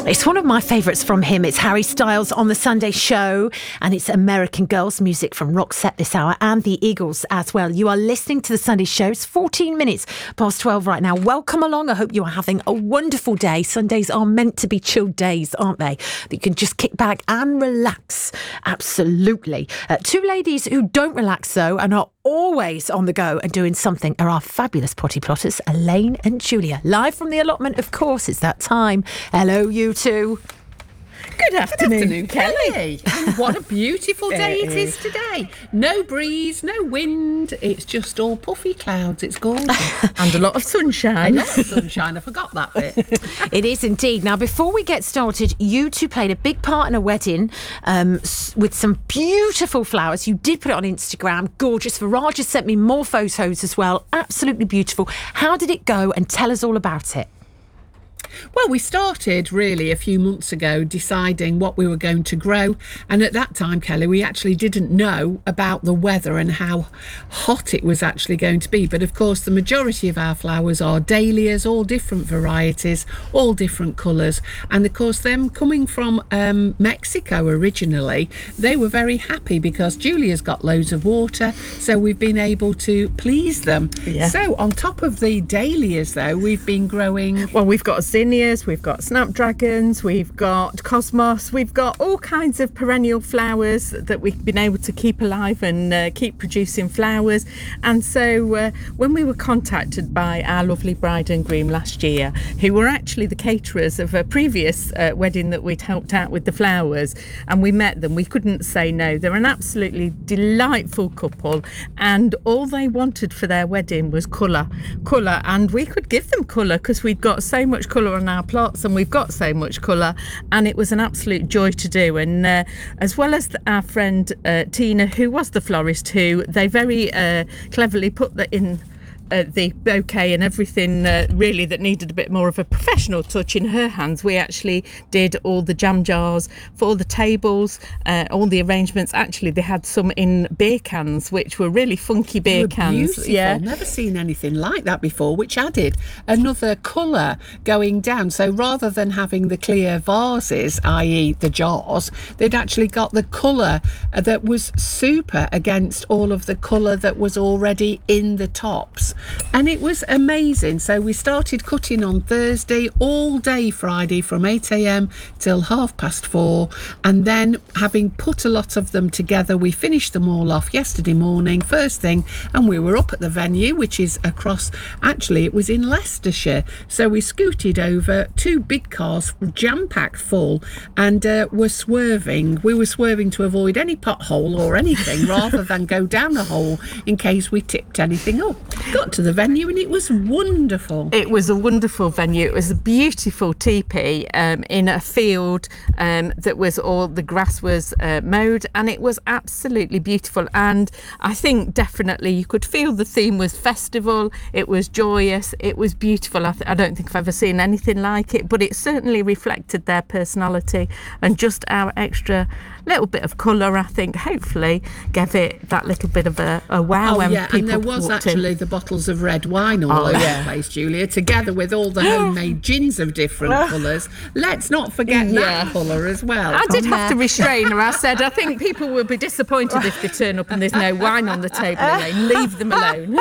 It's one of my favourites from him. It's Harry Styles on The Sunday Show, and it's American Girls music from Roxette this hour and the Eagles as well. You are listening to The Sunday Show. It's 14 minutes past 12 right now. Welcome along. I hope you are having a wonderful day. Sundays are meant to be chilled days, aren't they? That you can just kick back and relax. Absolutely. Two ladies who don't relax, though, and are always on the go and doing something are our fabulous potty plotters, Elaine and Julia. Live from the allotment, of course. It's that time. Hello, you two. Good afternoon, Kelly. And what a beautiful day it is today. No breeze, no wind. It's just all puffy clouds. It's gorgeous. And a lot of sunshine. A lot of sunshine. I forgot that bit. It is indeed. Now, before we get started, you two played a big part in a wedding with some beautiful flowers. You did put it on Instagram. Gorgeous. Viraj has sent me more photos as well. Absolutely beautiful. How did it go? And tell us all about it. Well, we started really a few months ago deciding what we were going to grow. And at that time, Kelly, we actually didn't know about the weather and how hot it was actually going to be. But of course, the majority of our flowers are dahlias, all different varieties, all different colours. And of course, them coming from Mexico originally, they were very happy because Julia's got loads of water. So we've been able to please them. Yeah. So on top of the dahlias, though, we've been growing... Well, we've got zinnias, we've got snapdragons, we've got cosmos, we've got all kinds of perennial flowers that we've been able to keep alive and keep producing flowers. And so when we were contacted by our lovely bride and groom last year, who were actually the caterers of a previous wedding that we'd helped out with the flowers, and we met them, we couldn't say no. They're an absolutely delightful couple, and all they wanted for their wedding was colour, and we could give them colour because we'd got so much colour on our plots and we've got so much colour, and it was an absolute joy to do. And as well as our friend Tina, who was the florist, who they very cleverly put that in the bouquet and everything really that needed a bit more of a professional touch in her hands. We actually did all the jam jars for the tables, all the arrangements. Actually, they had some in beer cans, which were really funky beer cans. Beautiful. Yeah, never seen anything like that before, which added another colour going down. So rather than having the clear vases, i.e. the jars, they'd actually got the colour that was super against all of the colour that was already in the tops. And it was amazing. So we started cutting on Thursday, all day Friday from 8 a.m. till 4:30. And then, having put a lot of them together, we finished them all off yesterday morning, first thing, and we were up at the venue, which is across, actually, it was in Leicestershire. So we scooted over, two big cars jam-packed full, and were swerving. We were swerving to avoid any pothole or anything rather than go down a hole in case we tipped anything up. Got to the venue and it was wonderful. It was a wonderful venue. It was a beautiful teepee in a field that was all the grass was mowed, and it was absolutely beautiful. And I think definitely you could feel the theme was festival. It was joyous. It was beautiful. I don't think I've ever seen anything like it, but it certainly reflected their personality, and just our extra little bit of colour, I think, hopefully gave it that little bit of a wow when people and there was actually the bottles of red wine all over the place, Julia, together with all the homemade gins of different colours. Let's not forget that colour as well. I did have to restrain her. I said, I think people will be disappointed if they turn up and there's no wine on the table, Elaine. Leave them alone.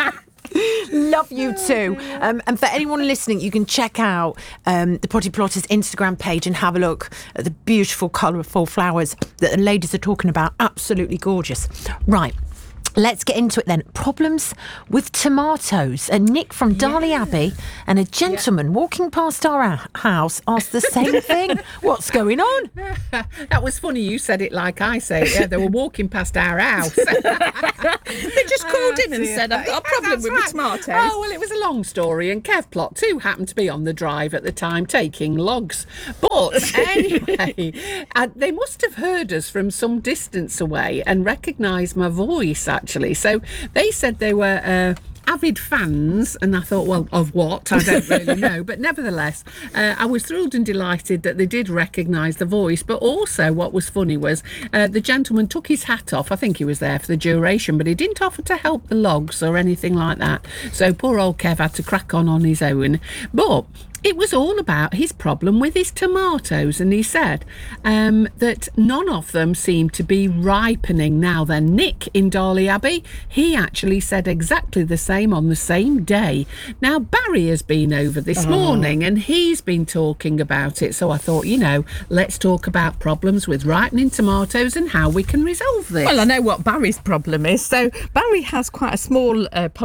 Love you too. And for anyone listening, you can check out the Potty Plotters Instagram page and have a look at the beautiful colourful flowers that the ladies are talking about. Absolutely gorgeous. Right. Let's get into it then. Problems with tomatoes. Nick from Darley Abbey and a gentleman walking past our house asked the same thing. What's going on? That was funny. You said it like I say it. Yeah, they were walking past our house. They just called in and said, I've got a problem with my tomatoes. Oh, well, it was a long story, and Kev Plot too happened to be on the drive at the time taking logs. But anyway, they must have heard us from some distance away and recognised my voice, actually. So they said they were avid fans, and I thought, well, of what? I don't really know. But nevertheless, I was thrilled and delighted that they did recognise the voice. But also what was funny was the gentleman took his hat off. I think he was there for the duration, but he didn't offer to help the logs or anything like that. So poor old Kev had to crack on his own. But It was all about his problem with his tomatoes, and he said that none of them seemed to be ripening. Now then, Nick in Darley Abbey, he actually said exactly the same on the same day. Now, Barry has been over this morning and he's been talking about it, so I thought, let's talk about problems with ripening tomatoes and how we can resolve this. Well, I know what Barry's problem is. So Barry has quite a small